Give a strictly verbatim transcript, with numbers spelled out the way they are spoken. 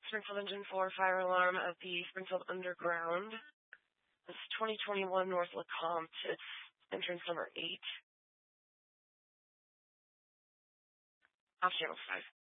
Springfield Engine four fire alarm at the Springfield Underground. It's twenty twenty-one North LeCompte. It's entrance number eight. Off channel five.